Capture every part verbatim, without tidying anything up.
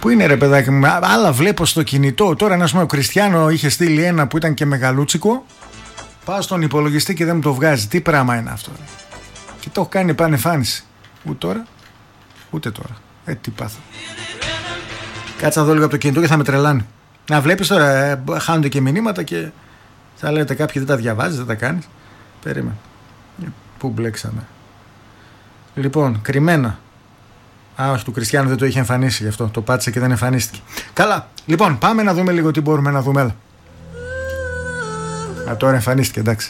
Πού είναι ρε παιδάκι μου, άλλα βλέπω στο κινητό. Τώρα να πούμε ο Κριστιάνο είχε στείλει ένα που ήταν και μεγαλούτσικο. Πάω στον υπολογιστή και δεν μου το βγάζει. Τι πράγμα είναι αυτό? Και το έχω κάνει επανεμφάνιση. Ούτε τώρα, ούτε τώρα. Ε, τι πάθω. Κάτσε να δω λίγο από το κινητό και θα με τρελάνει. Να βλέπεις τώρα, ε, χάνονται και μηνύματα και θα λέτε κάποιοι δεν τα διαβάζεις, δεν τα κάνεις. Περίμενε. Πού μπλέξαμε? Λοιπόν, κρυμμένα. Α, όχι, του Κριστιάνου δεν το είχε εμφανίσει γι' αυτό. Το πάτησε και δεν εμφανίστηκε. Καλά. Λοιπόν, πάμε να δούμε λίγο τι μπορούμε να δούμε. Έλα. Α, τώρα εμφανίστηκε, εντάξει.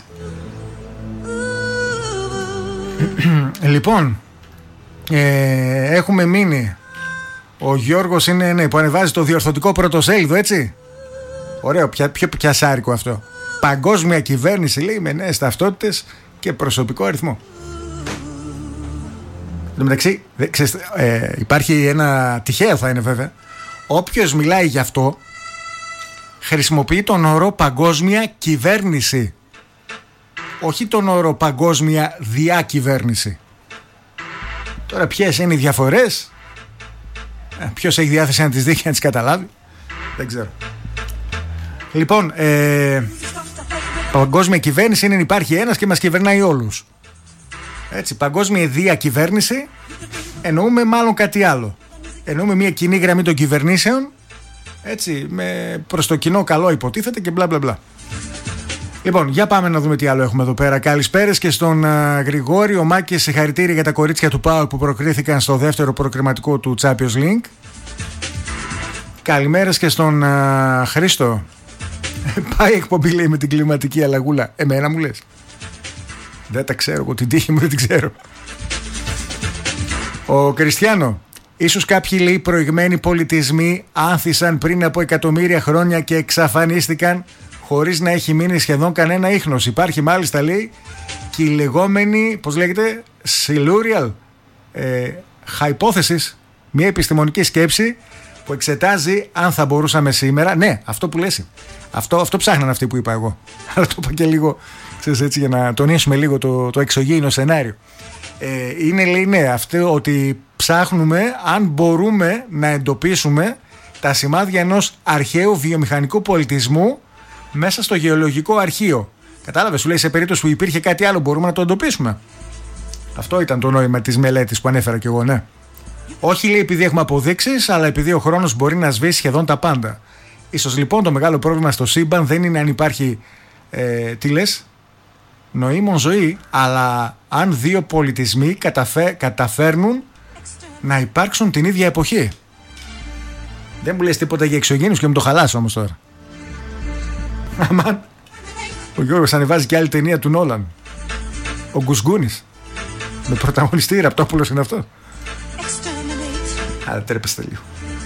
Λοιπόν, ε, έχουμε μείνει. Ο Γιώργος είναι, ναι, που ανεβάζει το διορθωτικό πρωτοσέλιδο, έτσι. Ωραίο, ποια, πιο πιασάρικο αυτό. Παγκόσμια κυβέρνηση, λέει, με νέες ταυτότητες και προσωπικό αριθμό. Εν τω μεταξύ, ξέρεις, ε, υπάρχει ένα τυχαίο, θα είναι βέβαια. Όποιος μιλάει γι' αυτό χρησιμοποιεί τον όρο παγκόσμια κυβέρνηση, όχι τον όρο παγκόσμια διακυβέρνηση. Τώρα ποιες είναι οι διαφορές? Ε, ποιος έχει διάθεση να τις δει και να τις καταλάβει? Δεν ξέρω. Λοιπόν, ε, παγκόσμια κυβέρνηση είναι υπάρχει ένας και μας κυβερνάει όλους. Έτσι, παγκόσμια διακυβέρνηση εννοούμε μάλλον κάτι άλλο. Εννοούμε μια κοινή γραμμή των κυβερνήσεων, έτσι, με προς το κοινό καλό υποτίθεται και μπλα μπλα μπλα. Λοιπόν, για πάμε να δούμε τι άλλο έχουμε εδώ πέρα. Καλησπέρες και στον uh, Γρηγόρη, ο Μάκης, συγχαρητήρια για τα κορίτσια του ΠΑΟΚ που προκρίθηκαν στο δεύτερο προκριματικό του Champions League. Καλημέρες και στον uh, Χρήστο. Πάει η εκπομπή, λέει, με την κλιματική αλλαγούλα. Εμένα μου λες? Δεν τα ξέρω, εγώ την τύχη μου δεν την ξέρω. Ο Κριστιάνο. Ίσως κάποιοι, λέει, προηγμένοι πολιτισμοί άνθησαν πριν από εκατομμύρια χρόνια και εξαφανίστηκαν χωρίς να έχει μείνει σχεδόν κανένα ίχνος. Υπάρχει μάλιστα, λέει, και η λεγόμενη, πώς λέγεται, Silurial ε, hypothesis, μια επιστημονική σκέψη που εξετάζει αν θα μπορούσαμε σήμερα. Ναι, αυτό που λες. Αυτό, αυτό ψάχναν αυτοί που είπα εγώ. Αλλά το είπα και λίγο, ξέρεις, έτσι, για να τονίσουμε λίγο το, το εξωγήινο σενάριο. Ε, είναι, λέει, ναι, αυτό ότι ψάχνουμε αν μπορούμε να εντοπίσουμε τα σημάδια ενός αρχαίου βιομηχανικού πολιτισμού μέσα στο γεωλογικό αρχείο. Κατάλαβες, σου λέει, σε περίπτωση που υπήρχε κάτι άλλο μπορούμε να το εντοπίσουμε. Αυτό ήταν το νόημα της μελέτης που ανέφερα κι εγώ, ναι. Όχι, λέει, επειδή έχουμε αποδείξεις, αλλά επειδή ο χρόνος μπορεί να σβήσει σχεδόν τα πάντα. Ίσως λοιπόν το μεγάλο πρόβλημα στο σύμπαν δεν είναι αν υπάρχει, ε, τι λες, νοήμων ζωή, αλλά αν δύο πολιτισμοί καταφέ, καταφέρνουν να υπάρξουν την ίδια εποχή. Δεν μου λες τίποτα για εξωγήινους και μου το χαλάσω όμως τώρα. Αμάν. Ο Γιώργος ανεβάζει και άλλη ταινία του Νόλαν. Ο Γκουσγκούνης. Με πρωταγωνιστή Ραπτόπουλος είναι αυτό. Αλλά τρέπεστε λίγο.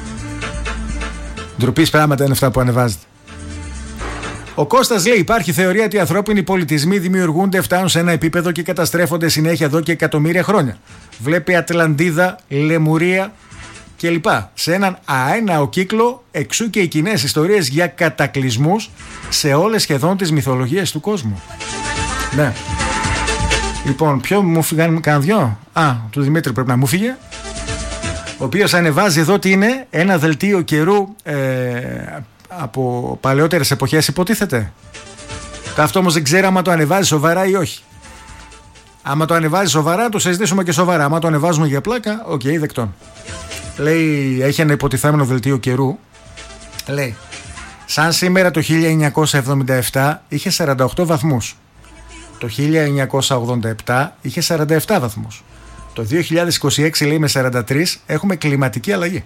Ντροπής πράγματα είναι αυτά που ανεβάζετε. Ο Κώστας λέει: υπάρχει θεωρία ότι οι ανθρώπινοι πολιτισμοί δημιουργούνται, φτάνουν σε ένα επίπεδο και καταστρέφονται συνέχεια εδώ και εκατομμύρια χρόνια. Βλέπει Ατλαντίδα, Λεμουρία κλπ. Σε έναν αέναο κύκλο, εξού και οι κοινές ιστορίες για κατακλυσμούς σε όλες σχεδόν τις μυθολογίες του κόσμου. Ναι. Λοιπόν, ποιο μου φύγανε, κανένα δυο. Α, του Δημήτρη πρέπει να μου φύγε. Ο οποίος ανεβάζει εδώ τι είναι, ένα δελτίο καιρού ε, από παλαιότερες εποχές, υποτίθεται. Αυτό όμως δεν ξέρω άμα το ανεβάζει σοβαρά ή όχι. Άμα το ανεβάζει σοβαρά, το συζητήσουμε και σοβαρά. Άμα το ανεβάζουμε για πλάκα, οκ, okay, δεκτών. Λέει, έχει ένα υποτιθέμενο δελτίο καιρού. Λέει, σαν σήμερα το χίλια εννιακόσια εβδομήντα επτά είχε σαράντα οκτώ βαθμούς. Το χίλια εννιακόσια ογδόντα επτά είχε σαράντα επτά βαθμούς. Το δύο χιλιάδες είκοσι έξι, λέει, με σαράντα τρία έχουμε κλιματική αλλαγή.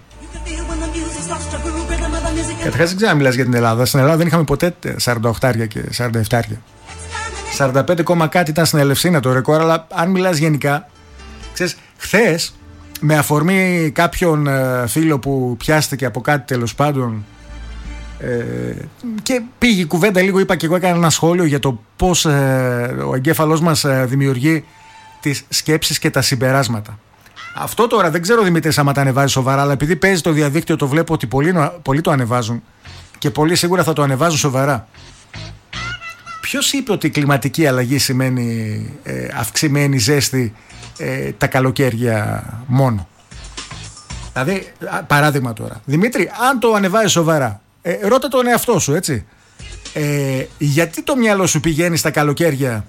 Καταρχάς δεν ξέρω να μιλάς για την Ελλάδα. Στην Ελλάδα δεν είχαμε ποτέ σαράντα οκτώ και σαράντα επτά. σαράντα πέντε κάτι ήταν στην Ελευσίνα το ρεκόρ, αλλά αν μιλάς γενικά, ξέρεις, χθες με αφορμή κάποιον ε, φίλο που πιάστηκε από κάτι τέλος πάντων ε, και πήγε η κουβέντα λίγο, είπα και εγώ, έκανα ένα σχόλιο για το πώς ε, ο εγκέφαλός μας ε, δημιουργεί τις σκέψεις και τα συμπεράσματα. Αυτό τώρα δεν ξέρω, Δημήτρη, άμα τα ανεβάζει σοβαρά, αλλά επειδή παίζει το διαδίκτυο, το βλέπω ότι πολλοί, πολλοί το ανεβάζουν και πολλοί σίγουρα θα το ανεβάζουν σοβαρά. Ποιος είπε ότι η κλιματική αλλαγή σημαίνει ε, αυξημένη ζέστη ε, τα καλοκαίρια μόνο? Δηλαδή, παράδειγμα τώρα. Δημήτρη, αν το ανεβάζει σοβαρά, ε, ρώτα τον εαυτό σου, έτσι. Ε, γιατί το μυαλό σου πηγαίνει στα καλοκαίρια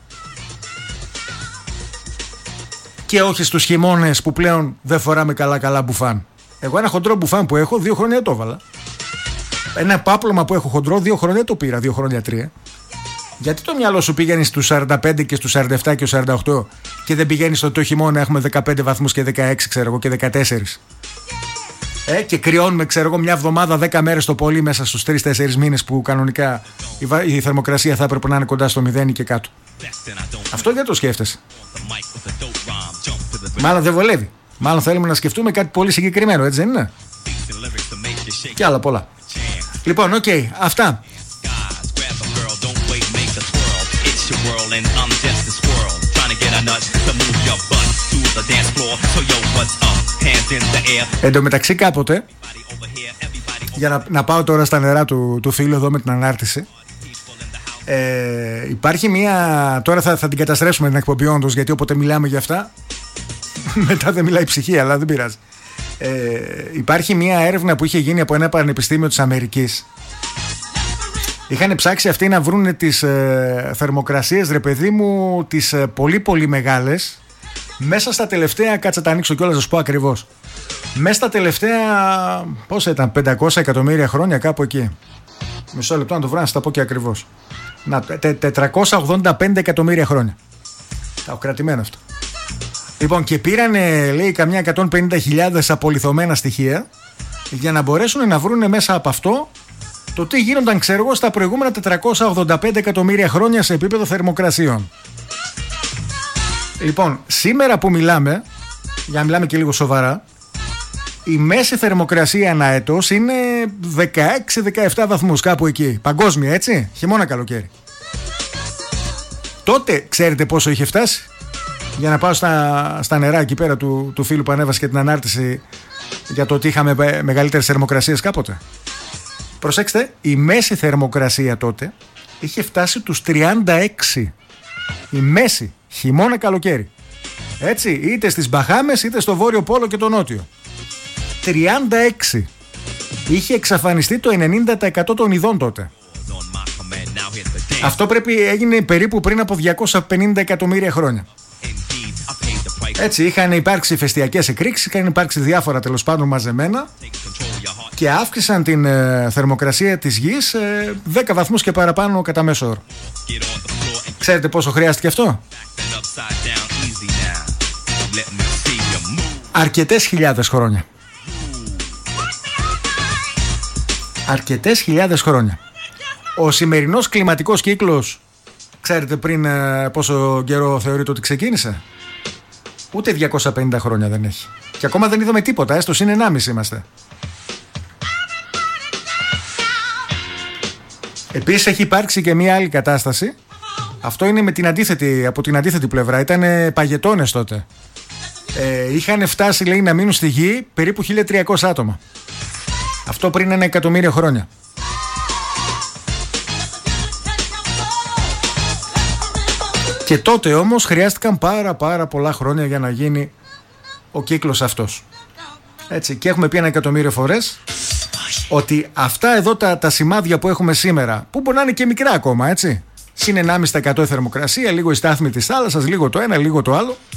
και όχι στους χειμώνες που πλέον δεν φοράμε καλά-καλά μπουφάν? Εγώ ένα χοντρό μπουφάν που έχω, δύο χρόνια το έβαλα. Ένα πάπλωμα που έχω χοντρό, δύο χρόνια το πήρα, δύο χρόνια τρία. Γιατί το μυαλό σου πηγαίνει στους σαράντα πέντε και στους σαράντα επτά και στους σαράντα οκτώ και δεν πηγαίνει στο το χειμώνα έχουμε δεκαπέντε βαθμούς και δεκαέξι, ξέρω εγώ, και δεκατέσσερα. Ε, και κρυώνουμε, ξέρω εγώ, μια εβδομάδα, δέκα μέρες το πολύ μέσα στους τρεις τέσσερις μήνες που κανονικά η, βα... η θερμοκρασία θα έπρεπε να είναι κοντά στο μηδέν και κάτω. Αυτό δεν το σκέφτεσαι. Μάλλον δεν βολεύει. Μάλλον θέλουμε να σκεφτούμε κάτι πολύ συγκεκριμένο, έτσι δεν είναι? Και άλλα πολλά. Λοιπόν, οκ, okay, αυτά. Εν τω μεταξύ κάποτε, για να, να πάω τώρα στα νερά του, του φίλου εδώ με την ανάρτηση, ε, υπάρχει μία, τώρα θα, θα την καταστρέψουμε την εκπομπή όντως, γιατί όποτε μιλάμε για αυτά μετά δεν μιλάει η ψυχή, αλλά δεν πειράζει. ε, Υπάρχει μία έρευνα που είχε γίνει από ένα πανεπιστήμιο της Αμερικής. Είχαν ψάξει αυτοί να βρούνε τις ε, θερμοκρασίες, ρε παιδί μου, τις ε, πολύ πολύ μεγάλες μέσα στα τελευταία, κάτσε τα ανοίξω κιόλας να σου πω ακριβώς, μέσα στα τελευταία, πόσα ήταν, πεντακόσια εκατομμύρια χρόνια, κάπου εκεί. Μισό λεπτό να το βρω να σας τα πω και ακριβώς. Να, τε, τετρακόσια ογδόντα πέντε εκατομμύρια χρόνια. Τα έχω κρατημένο αυτό. Λοιπόν, και πήρανε, λέει, καμιά εκατόν πενήντα χιλιάδες απολιθωμένα στοιχεία για να μπορέσουν να βρούνε μέσα από αυτό το τι γίνονταν, ξέρω εγώ, στα προηγούμενα τετρακόσια ογδόντα πέντε εκατομμύρια χρόνια σε επίπεδο θερμοκρασίων. Λοιπόν, σήμερα που μιλάμε, για να μιλάμε και λίγο σοβαρά, η μέση θερμοκρασία ανά έτος είναι δεκαέξι δεκαεπτά βαθμούς, κάπου εκεί. Παγκόσμια, έτσι, χειμώνα καλοκαίρι. Τότε ξέρετε πόσο είχε φτάσει? Για να πάω στα, στα νερά εκεί πέρα του, του φίλου που ανέβασε και την ανάρτηση για το ότι είχαμε μεγαλύτερες θερμοκρασίες κάποτε. Προσέξτε, η μέση θερμοκρασία τότε είχε φτάσει τους τριάντα έξι. Η μέση, χειμώνα καλοκαίρι. Έτσι, είτε στις Μπαχάμες είτε στο Βόρειο Πόλο και το Νότιο. τριάντα έξι. Είχε εξαφανιστεί το ενενήντα τοις εκατό των ειδών τότε. Αυτό πρέπει έγινε περίπου πριν από διακόσια πενήντα εκατομμύρια χρόνια. Έτσι, είχαν υπάρξει ηφαιστειακές εκρήξεις, είχαν υπάρξει διάφορα τέλος πάντων μαζεμένα και αύξησαν την ε, θερμοκρασία της γης ε, δέκα βαθμούς και παραπάνω κατά μέσο όρο. Ξέρετε πόσο χρειάστηκε αυτό? Αρκετές χιλιάδες χρόνια. Αρκετές χιλιάδες χρόνια. Ο σημερινός κλιματικός κύκλος, ξέρετε πριν ε, πόσο καιρό θεωρείτε ότι ξεκίνησε? Ούτε διακόσια πενήντα χρόνια δεν έχει. Και ακόμα δεν είδαμε τίποτα, έστω συν ενάμιση είμαστε. Επίσης έχει υπάρξει και μια άλλη κατάσταση. Αυτό είναι με την αντίθετη, από την αντίθετη πλευρά. Ήταν παγετώνες τότε. Ε, είχαν φτάσει, λέει, να μείνουν στη γη περίπου χίλια τριακόσια άτομα. Αυτό πριν ένα εκατομμύριο χρόνια. Και τότε όμως χρειάστηκαν πάρα πάρα πολλά χρόνια για να γίνει ο κύκλος αυτός. Έτσι, και έχουμε πει ένα εκατομμύριο φορές ότι αυτά εδώ τα, τα σημάδια που έχουμε σήμερα, που μπορεί να είναι και μικρά ακόμα, έτσι, συν ενάμιση τοις εκατό η θερμοκρασία, λίγο η στάθμη της θάλασσας, λίγο το ένα, λίγο το άλλο.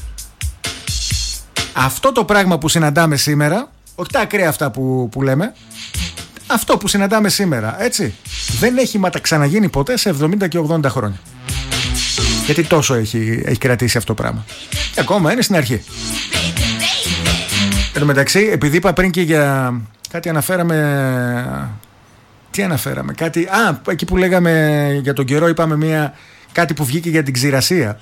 Αυτό το πράγμα που συναντάμε σήμερα, όχι τα ακραία αυτά που, που λέμε, αυτό που συναντάμε σήμερα, έτσι, δεν έχει ξαναγίνει ποτέ σε εβδομήντα και ογδόντα χρόνια. Γιατί τόσο έχει, έχει κρατήσει αυτό το πράγμα. Και ακόμα είναι στην αρχή. Εν τω μεταξύ, επειδή είπα πριν και για κάτι αναφέραμε. Τι αναφέραμε, κάτι. Α, εκεί που λέγαμε για τον καιρό, είπαμε μια, κάτι που βγήκε για την ξηρασία.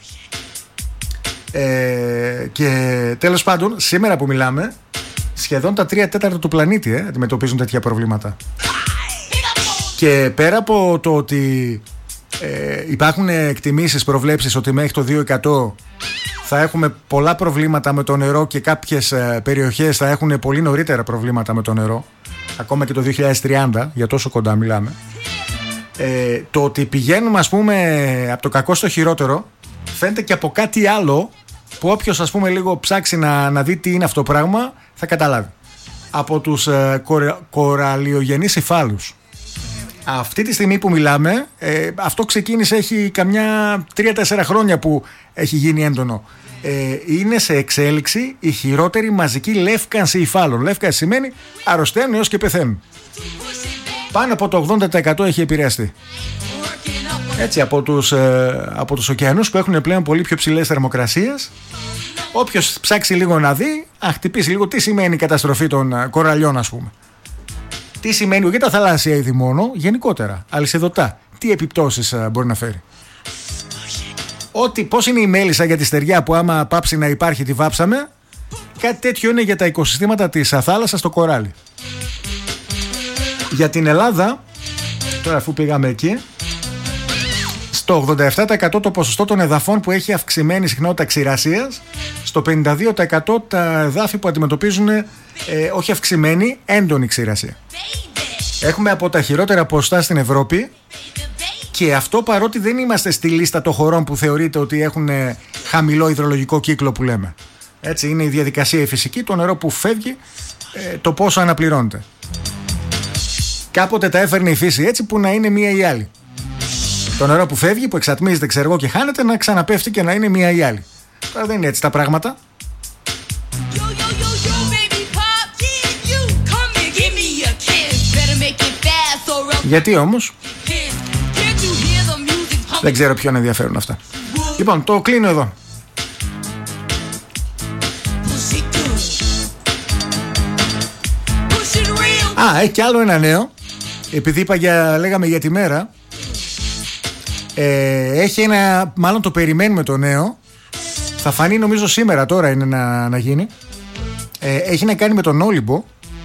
Ε, και τέλος πάντων, σήμερα που μιλάμε, σχεδόν τα τρία τέταρτα του πλανήτη ε, αντιμετωπίζουν τέτοια προβλήματα. Και πέρα από το ότι ε, υπάρχουν εκτιμήσεις, προβλέψεις ότι μέχρι το δύο τοις εκατό θα έχουμε πολλά προβλήματα με το νερό και κάποιες ε, περιοχές θα έχουν πολύ νωρίτερα προβλήματα με το νερό, ακόμα και το δύο χιλιάδες τριάντα, για τόσο κοντά μιλάμε. Ε, το ότι πηγαίνουμε, ας πούμε, από το κακό στο χειρότερο φαίνεται και από κάτι άλλο που όποιος, ας πούμε, λίγο ψάξει να, να δει τι είναι αυτό το πράγμα θα καταλάβει. από τους ε, κορε, κοραλιογενείς υφάλους. Αυτή τη στιγμή που μιλάμε, ε, αυτό ξεκίνησε, έχει καμιά τρία τέσσερα χρόνια που έχει γίνει έντονο. Ε, είναι σε εξέλιξη η χειρότερη μαζική λεύκανση υφάλων. Λεύκανση σημαίνει αρρωσταίνουν έως και πεθαίνουν. Πάνω από το ογδόντα τοις εκατό έχει επηρεαστεί. Έτσι, από τους, ε, από τους ωκεανούς που έχουν πλέον πολύ πιο ψηλές θερμοκρασίες. Όποιος ψάξει λίγο να δει, α, χτυπήσει λίγο τι σημαίνει η καταστροφή των ε, κοραλιών, ας πούμε. Τι σημαίνει για τα θαλάσσια είδη μόνο, γενικότερα, αλυσιδωτά. Τι επιπτώσεις ε, μπορεί να φέρει. Ότι πώς είναι η μέλισσα για τη στεριά που άμα πάψει να υπάρχει τη βάψαμε, κάτι τέτοιο είναι για τα οικοσυστήματα της θάλασσας στο κοράλι. Για την Ελλάδα, τώρα αφού πήγαμε εκεί, στο ογδόντα επτά τοις εκατό το ποσοστό των εδαφών που έχει αυξημένη συχνότητα ξηρασίας, στο πενήντα δύο τοις εκατό τα εδάφη που αντιμετωπίζουν ε, όχι αυξημένη, έντονη ξηρασία. Έχουμε από τα χειρότερα ποσοστά στην Ευρώπη και αυτό παρότι δεν είμαστε στη λίστα των χωρών που θεωρείται ότι έχουν χαμηλό υδρολογικό κύκλο που λέμε. Έτσι είναι η διαδικασία η φυσική, το νερό που φεύγει, ε, το πόσο αναπληρώνεται. Κάποτε τα έφερνε η φύση έτσι που να είναι μία ή άλλη. Το νερό που φεύγει, που εξατμίζεται, ξέρω εγώ, και χάνεται, να ξαναπέφτει και να είναι μία ή άλλη. Τώρα δεν είναι έτσι τα πράγματα. Γιατί όμως? Δεν ξέρω ποιον ενδιαφέρουν αυτά. Λοιπόν, το κλείνω εδώ. Α, έχει κι άλλο ένα νέο. Επειδή είπα για, λέγαμε για τη μέρα, ε, έχει ένα, μάλλον το περιμένουμε το νέο. Θα φανεί νομίζω σήμερα, τώρα είναι να, να γίνει. ε, Έχει να κάνει με τον Όλυμπο.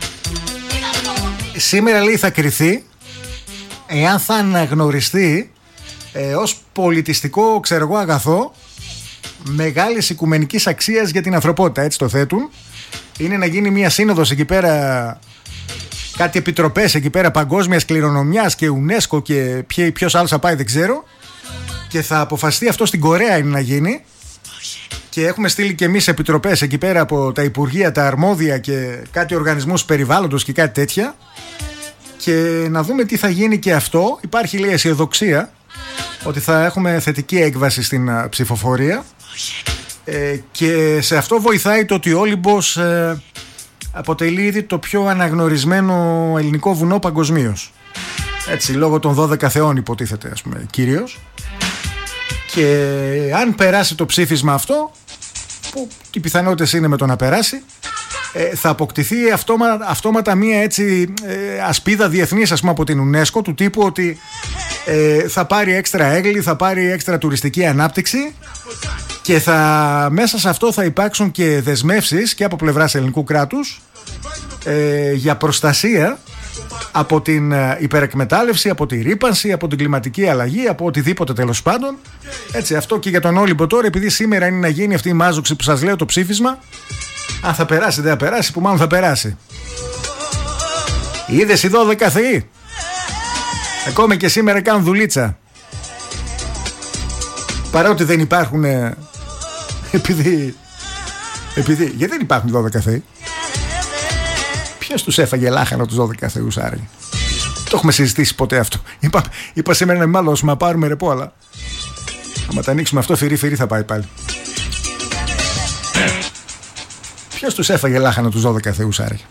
Σήμερα λέει θα κριθεί εάν θα αναγνωριστεί ε, ως πολιτιστικό, ξέρω εγώ, αγαθό μεγάλης οικουμενικής αξίας για την ανθρωπότητα, έτσι το θέτουν. Είναι να γίνει μια σύνοδος εκεί πέρα, κάτι επιτροπές εκεί πέρα παγκόσμιας κληρονομιάς και UNESCO και ποιος άλλος θα πάει δεν ξέρω, και θα αποφασιστεί αυτό στην Κορέα είναι να γίνει. Και έχουμε στείλει και εμείς επιτροπές εκεί πέρα από τα Υπουργεία, τα αρμόδια και κάτι οργανισμούς περιβάλλοντος και κάτι τέτοια, και να δούμε τι θα γίνει και αυτό. Υπάρχει λέει αισιοδοξία ότι θα έχουμε θετική έκβαση στην uh, ψηφοφορία, ε, και σε αυτό βοηθάει το ότι ο Όλυμπος ε, αποτελεί ήδη το πιο αναγνωρισμένο ελληνικό βουνό παγκοσμίως. Έτσι, λόγω των δώδεκα θεών υποτίθεται, ας πούμε, κυρίως. Και αν περάσει το ψήφισμα αυτό, που οι πιθανότητες είναι με το να περάσει, ε, θα αποκτηθεί αυτόματα, αυτόματα μία έτσι ε, ασπίδα διεθνής, ας πούμε, από την UNESCO, του τύπου ότι ε, θα πάρει έξτρα έγκλη, θα πάρει έξτρα τουριστική ανάπτυξη, και θα, μέσα σε αυτό θα υπάρξουν και δεσμεύσεις και από πλευράς ελληνικού κράτους ε, για προστασία από την υπερεκμετάλλευση, από τη ρύπανση, από την κλιματική αλλαγή, από οτιδήποτε τέλος πάντων. Έτσι, αυτό και για τον Όλυμπο τώρα, επειδή σήμερα είναι να γίνει αυτή η μάζοξη που σας λέω, το ψήφισμα. Αν θα περάσει, δεν θα περάσει, που μάλλον θα περάσει. Είδες οι δώδεκα θεοί? Ακόμη και σήμερα κάνουν δουλίτσα. Παρότι δεν υπάρχουν, ε, επειδή, επειδή, γιατί δεν υπάρχουν δώδεκα θεοί? Ποιος τους έφαγε λάχανο τους δώδεκα θεούς άραγε? Το έχουμε συζητήσει ποτέ αυτό? Είπα, είπα σήμερα να μάλλον να πάρουμε ρεπό, αλλά άμα τα ανοίξουμε αυτό, φυρί φυρί θα πάει πάλι. Ποιος τους έφαγε λάχανο τους δώδεκα θεούς άραγε?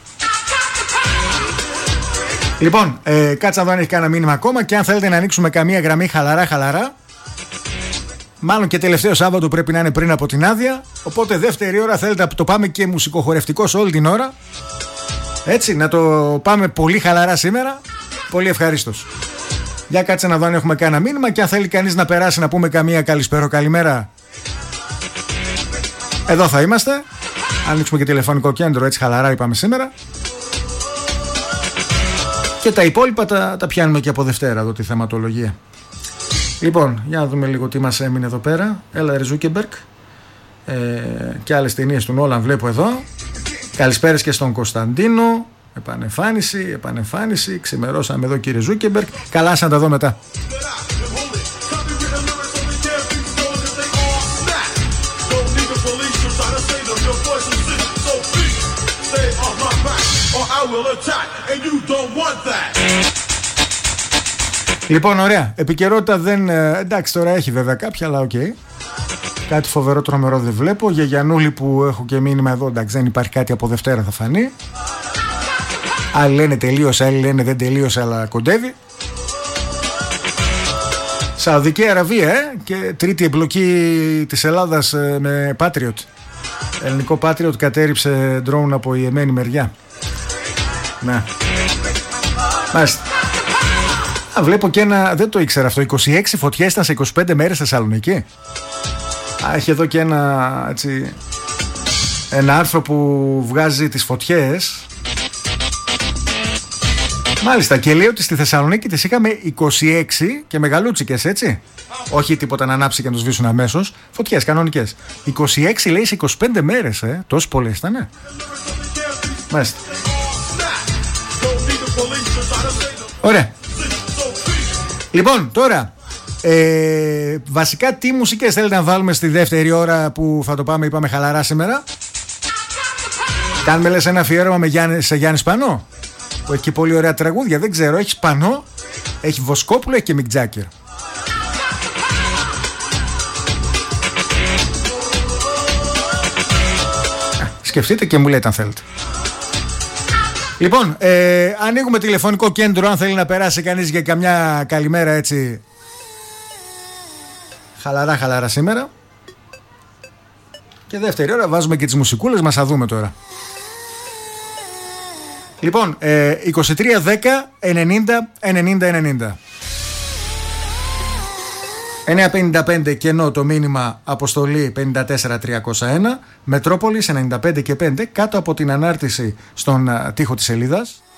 Λοιπόν, ε, κάτσα εδώ αν έχει κανένα μήνυμα ακόμα, και αν θέλετε να ανοίξουμε καμία γραμμή χαλαρά χαλαρά, μάλλον και τελευταίο Σάββατο πρέπει να είναι πριν από την άδεια, οπότε δεύτερη ώρα θέλετε το πάμε και μουσικοχορευτικό σε όλη την ώρα. Έτσι, να το πάμε πολύ χαλαρά σήμερα. Πολύ ευχαρίστως. Για κάτσε να δω αν έχουμε κανένα μήνυμα, και αν θέλει κανείς να περάσει να πούμε καμία καλησπέρα, καλημέρα, εδώ θα είμαστε. Ανοίξουμε και τηλεφωνικό κέντρο, έτσι χαλαρά είπαμε σήμερα. Και τα υπόλοιπα τα, τα πιάνουμε και από Δευτέρα εδώ τη θεματολογία. Λοιπόν, για να δούμε λίγο τι μας έμεινε εδώ πέρα. Έλα ρε Ζούκεμπερκ, ε, και άλλες ταινίες του Νόλαν βλέπω εδώ. Καλησπέρες και στον Κωνσταντίνο. Επανεμφάνιση, επανεμφάνιση. Ξημερώσαμε εδώ κύριε Ζούκεμπερκ. Καλά, σαν τα δω μετά. Or Λοιπόν, ωραία. Επικαιρότητα δεν... Εντάξει, τώρα έχει βέβαια κάποια, αλλά οκ. Okay. Κάτι φοβερό τρομερό δεν βλέπω. Για Γιαννούλη που έχω και μήνυμα εδώ, εντάξει, δεν υπάρχει κάτι, από Δευτέρα θα φανεί. Άλλοι λένε τελείωσε, άλλοι λένε δεν τελείωσε, αλλά κοντεύει. Σαουδική Αραβία, ε, και τρίτη εμπλοκή της Ελλάδας ε, με Patriot. Ελληνικό Patriot κατέριψε ντρόουν από η εμένη μεριά. Ναι. Μάλιστα. Α, βλέπω και ένα, δεν το ήξερα αυτό, είκοσι έξι φωτιές ήταν σε είκοσι πέντε μέρες στη Θεσσαλονίκη. Α, έχει εδώ και ένα, έτσι, ένα άρθρο που βγάζει τις φωτιές. Μάλιστα, και λέει ότι στη Θεσσαλονίκη τις είχαμε είκοσι έξι και μεγαλούτσικες, έτσι. Όχι τίποτα να ανάψει και να τους σβήσουν αμέσως. Φωτιές κανονικές. είκοσι έξι λέει σε είκοσι πέντε μέρες, ε. Τόσες πολλές ήτανε. Μάλιστα. Ωραία. Λοιπόν, τώρα ε, βασικά τι μουσικές θέλετε να βάλουμε στη δεύτερη ώρα που θα το πάμε, είπαμε, χαλαρά σήμερα? Κάνουμε, λες, ένα αφιέρωμα με Γιάννη, σε Γιάννη Σπανό, που έχει και πολύ ωραία τραγούδια. Δεν ξέρω, έχει Σπανό, έχει Βοσκόπουλο, έχει και Μικ Τζάκερ. Σκεφτείτε και μου λέτε αν θέλετε. Λοιπόν, ε, ανοίγουμε τηλεφωνικό κέντρο αν θέλει να περάσει κανείς για καμιά καλημέρα, έτσι. Χαλαρά χαλαρά σήμερα. Και δεύτερη ώρα βάζουμε και τις μουσικούλες μας, θα δούμε τώρα. Λοιπόν, ε, είκοσι τρία δέκα ενενήντα ενενήντα ενενήντα. εννιά πενήντα πέντε κενό το μήνυμα, αποστολή πενήντα τέσσερα τριακόσια ένα, Μετρόπολης ενενήντα πέντε και πέντε, κάτω από την ανάρτηση στον α, τοίχο της σελίδας.